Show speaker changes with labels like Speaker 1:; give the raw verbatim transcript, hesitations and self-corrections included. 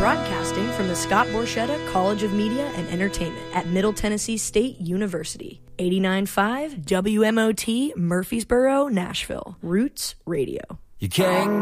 Speaker 1: Broadcasting from the Scott Borchetta College of Media and Entertainment at Middle Tennessee State University. eighty-nine point five W M O T, Murfreesboro, Nashville. Roots Radio.
Speaker 2: You can't